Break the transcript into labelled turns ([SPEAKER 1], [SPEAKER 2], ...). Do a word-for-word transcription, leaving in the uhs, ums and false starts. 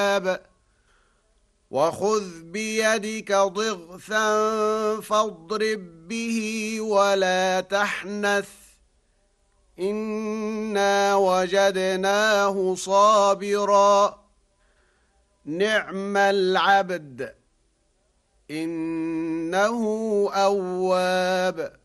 [SPEAKER 1] الكتاب وخذ بيدك ضغثا فاضرب به ولا تحنث إنا وجدناه صابرا نعم العبد إنه أواب